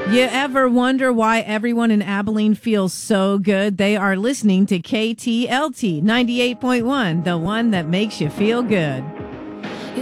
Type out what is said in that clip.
You ever wonder why everyone in Abilene feels so good? They are listening to KTLT 98.1, the one that makes you feel good.